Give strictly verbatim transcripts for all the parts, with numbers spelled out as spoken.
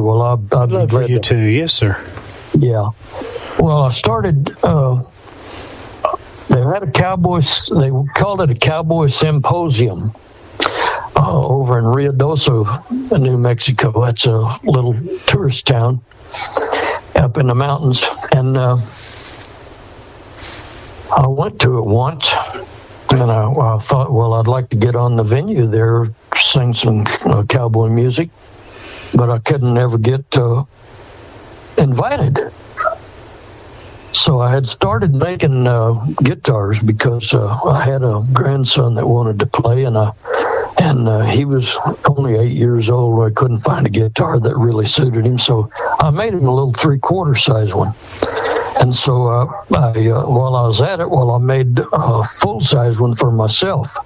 Well, I, I'd, I'd love be for glad you to. too. Yes, sir. Yeah. Well, I started. Uh, they had a cowboy. They called it a cowboy symposium uh, over in Ruidoso, New Mexico. That's a little tourist town up in the mountains, and uh, I went to it once. And I, I thought, well, I'd like to get on the venue there, sing some uh, cowboy music, but I couldn't ever get uh, invited. So I had started making uh, guitars because uh, I had a grandson that wanted to play, and I, and uh, he was only eight years old. I couldn't find a guitar that really suited him, so I made him a little three-quarter size one. And so uh, I, uh, while I was at it, well, I made a full-size one for myself.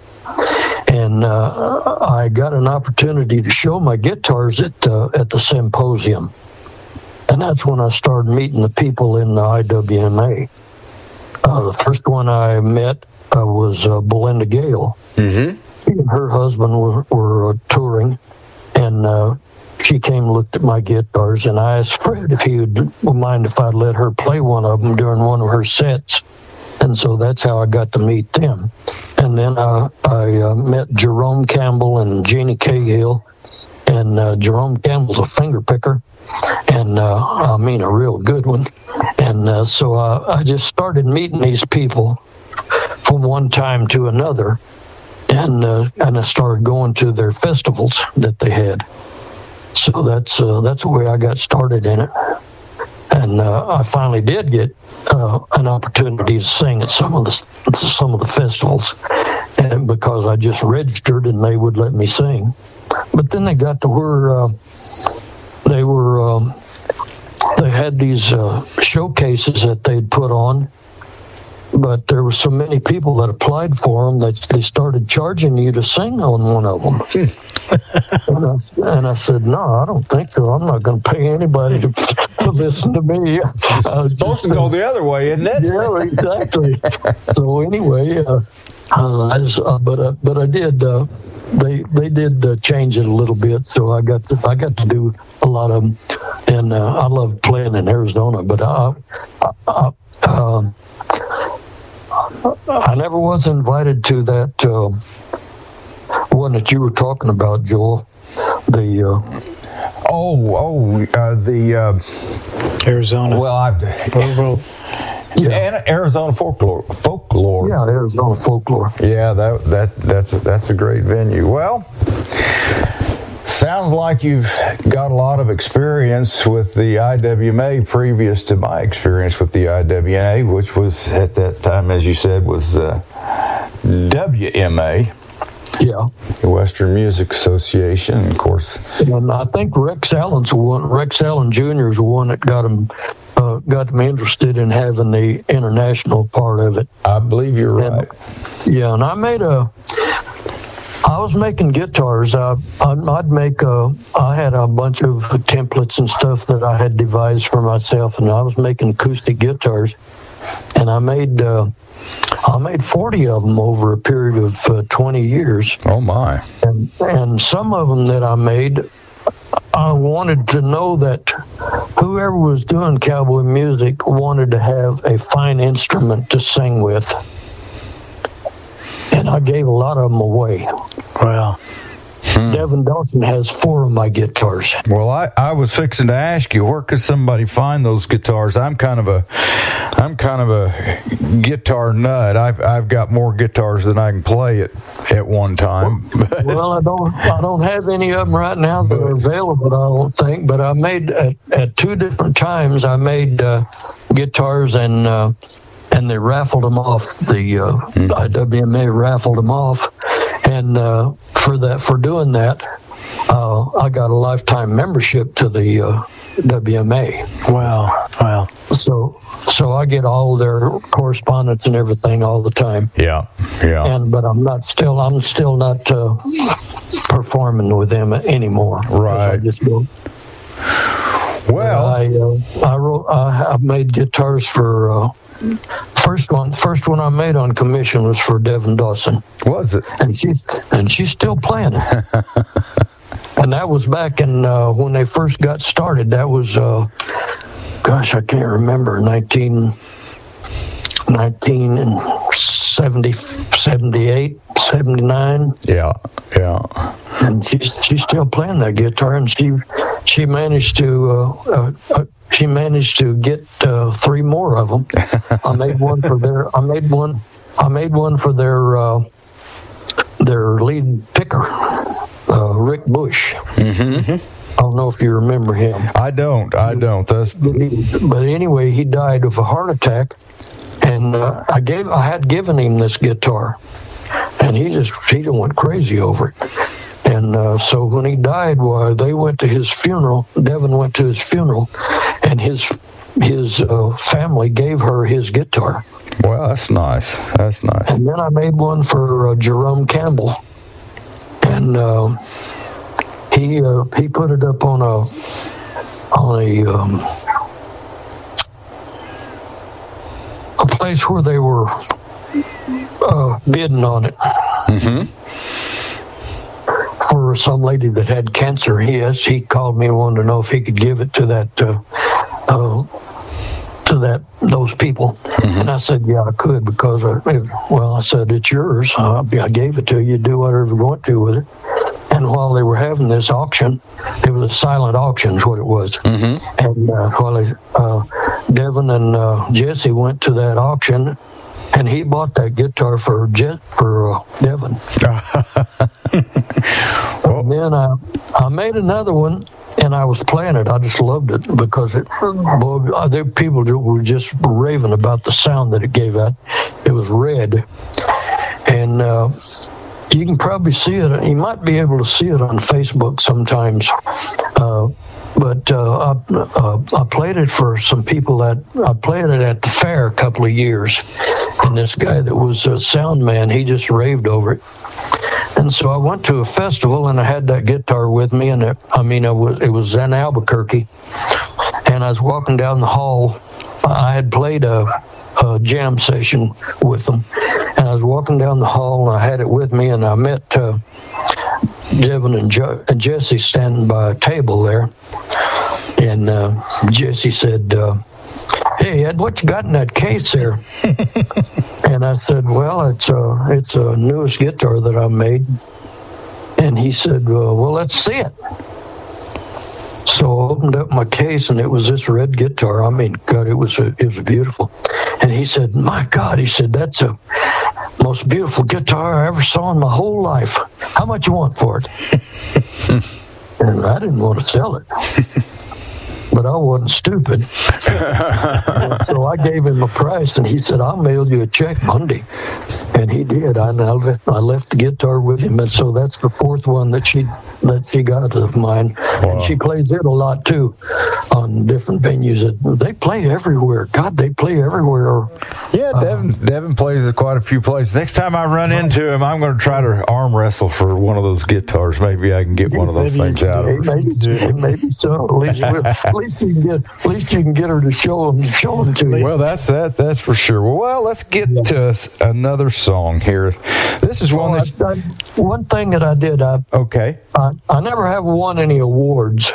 And uh, I got an opportunity to show my guitars at, uh, at the symposium. And that's when I started meeting the people in the I W M A. Uh, the first one I met uh, was uh, Belinda Gale. Mm-hmm. She and her husband were, were uh, touring, and uh, she came and looked at my guitars, and I asked Fred if he would mind if I'd let her play one of them during one of her sets. And so that's how I got to meet them. And then uh, I uh, met Jerome Campbell and Jeannie Cahill. And uh, Jerome Campbell's a finger picker, and uh, I mean a real good one. And uh, so uh, I just started meeting these people from one time to another, and uh, and I started going to their festivals that they had. So that's uh, that's the way I got started in it, and uh, I finally did get uh, an opportunity to sing at some of the some of the festivals, and because I just registered and they would let me sing. But then they got to where uh, they were um, they had these uh, showcases that they'd put on. But there were so many people that applied for them that they started charging you to sing on one of them. and, I, and I said, no, I don't think so. I'm not going to pay anybody to, to listen to me. It's supposed just, to go the other way, isn't it? Yeah, exactly. So anyway, uh, uh, I just, uh, but uh, but I did. Uh, they they did uh, change it a little bit, so I got to, I got to do a lot of them, and uh, I love playing in Arizona. But I, I, I um, I never was invited to that uh, one that you were talking about, Joel. The uh, oh oh uh, the uh, Arizona. Well, I well, yeah. Arizona folklore folklore. Yeah, Arizona folklore. Yeah, that that that's a, that's a great venue. Well, sounds like you've got a lot of experience with the I W M A previous to my experience with the I W M A, which was at that time, as you said, was uh, W M A. Yeah. The Western Music Association, of course. And I think Rex Allen's the one. Rex Allen Junior is the one that got him uh, got me interested in having the international part of it. I believe you're right. And, yeah, and I made a. I was making guitars. I, I'd make a. I had a bunch of templates and stuff that I had devised for myself, and I was making acoustic guitars. And I made. Uh, I made forty of them over a period of uh, twenty years. Oh my! And and some of them that I made, I wanted to know that whoever was doing cowboy music wanted to have a fine instrument to sing with. And I gave a lot of them away. Wow. Hmm. Devin Dawson has four of my guitars. Well, I, I was fixing to ask you, where could somebody find those guitars? I'm kind of a, I'm kind of a guitar nut. I've I've got more guitars than I can play at at one time. Well, well I don't I don't have any of them right now that are available. I don't think, but I made at, at two different times. I made uh, guitars and. Uh, And they raffled them off. The uh, mm-hmm. I W M A raffled them off, and uh, for that, for doing that, uh, I got a lifetime membership to the uh, W M A. Wow! Wow! So, so I get all their correspondence and everything all the time. Yeah, yeah. And but I'm not still. I'm still not uh, performing with them anymore. Right. I just go. Well, I uh, I wrote. I, I made guitars for. Uh, First one, first one I made on commission was for Devin Dawson. Was it? And she's and she's still playing it. and that was back in uh, when they first got started. That was, uh, gosh, I can't remember, nineteen, nineteen seventy, seventy-eight, seventy-nine. Yeah, yeah. And she's she's still playing that guitar, and she she managed to uh, uh, uh, she managed to get uh, three more of them. I made one for their I made one I made one for their uh, their lead picker, uh, Rick Bush. Mm-hmm. I don't know if you remember him. I don't. I don't. That's. But anyway, he died of a heart attack, and uh, I gave I had given him this guitar, and he just he went crazy over it. And uh, so when he died, well, they went to his funeral. Devin went to his funeral, and his his uh, family gave her his guitar. Well, that's nice. That's nice. And then I made one for uh, Jerome Campbell, and uh, he uh, he put it up on a on a um, a place where they were uh, bidding on it. Mm-hmm. For some lady that had cancer. He has, he called me and wanted to know if he could give it to that uh, uh, to that those people. Mm-hmm. And I said, yeah, I could, because I, well, I said, it's yours. I, I gave it to you. Do whatever you want to with it. And while they were having this auction, it was a silent auction is what it was. Mm-hmm. And uh, while they, uh, Devin and uh, Jesse went to that auction, and he bought that guitar for Jet for uh, Devin. And then I, I made another one, and I was playing it. I just loved it because it, boy, there people were just raving about the sound that it gave out. It was red, and uh, you can probably see it. You might be able to see it on Facebook sometimes. Uh, But uh, I, uh, I played it for some people that I played it at the fair a couple of years, and this guy that was a sound man, he just raved over it. And so I went to a festival, and I had that guitar with me, and it, I mean, it was, it was in Albuquerque, and I was walking down the hall. I had played a, a jam session with them, and I was walking down the hall, and I had it with me, and I met uh, Devin and, jo- and Jesse standing by a table there. And uh, Jesse said, uh, hey, Ed, what you got in that case there? And I said, well, it's a, it's a newest guitar that I made. And he said, well, well, let's see it. So I opened up my case, and it was this red guitar. I mean, God, it was a, it was beautiful. And he said, my God, he said, that's the most beautiful guitar I ever saw in my whole life. How much you want for it? And I didn't want to sell it. But I wasn't stupid. So I gave him a price, and he said, I'll mail you a check Monday. And he did. I, I, left, I left the guitar with him, and so that's the fourth one that she that she got of mine. Wow. And she plays it a lot, too, on different venues. They play everywhere. God, they play everywhere. Yeah, Devin, uh, Devin plays at quite a few places. Next time I run into him, I'm going to try to arm wrestle for one of those guitars. Maybe I can get one of those things out of her. Maybe, maybe so. At least, at least you can get, at least you can get her to show them, show them to you. Well, that's that. That's for sure. Well, well let's get yeah. to another song here. This is one. Well, that I, I, one thing that I did. I, okay. I, I never have won any awards.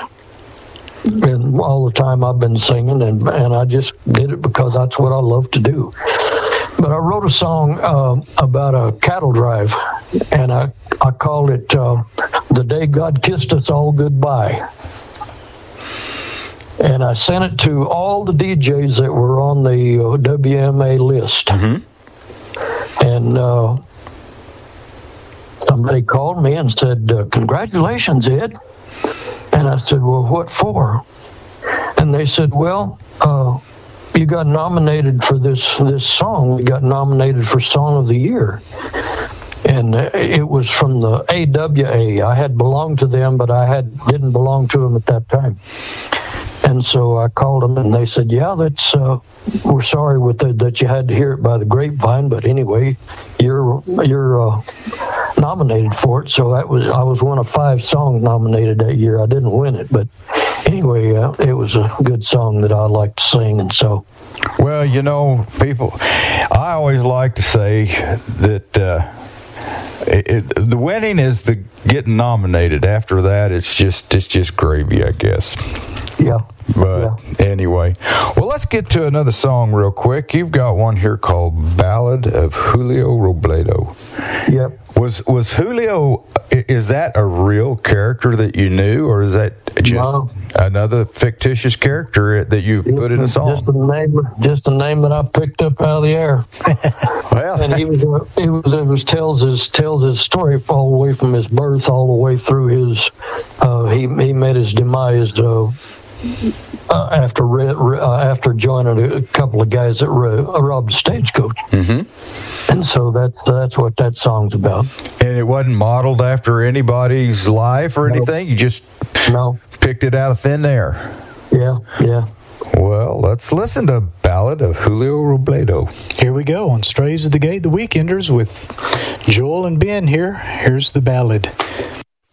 And all the time I've been singing, and, and I just did it because that's what I love to do. But I wrote a song uh, about a cattle drive, and I, I called it uh, The Day God Kissed Us All Goodbye. And I sent it to all the D Js that were on the uh, W M A list. Mm-hmm. And uh, somebody called me and said, uh, congratulations, Ed. And I said, well, what for? And they said, well, uh, you got nominated for this this song. We got nominated for Song of the Year. And it was from the A W A. I had belonged to them, but I had didn't belong to them at that time. And so I called them, and they said, yeah, that's, uh, we're sorry with the, that you had to hear it by the grapevine, but anyway, you're you're uh, nominated for it. So that was I was one of five songs nominated that year. I didn't win it, but anyway, uh, it was a good song that I liked to sing, and so. Well, you know, people, I always like to say that uh, it, it, the winning is the getting nominated. After that, it's just it's just gravy, I guess. Yeah. But yeah. anyway, well, let's get to another song real quick. You've got one here called "Ballad of Julio Robledo." Yep. Was was Julio? Is that a real character that you knew, or is that just no. another fictitious character that you just, put in a song? Just a name, just a name that I picked up out of the air. Well, and he was, uh, he was, it was tells his tells his story all the way from his birth all the way through his. Uh, he he met his demise. Uh, Uh, after uh, after joining a couple of guys that ro- robbed a stagecoach, mm-hmm. and so that's that's what that song's about. And it wasn't modeled after anybody's life or no. anything. You just no picked it out of thin air. Yeah, yeah. Well, let's listen to "Ballad of Julio Robledo." Here we go on Strays of the Gate, the Weekenders with Joel and Ben here. Here's the ballad.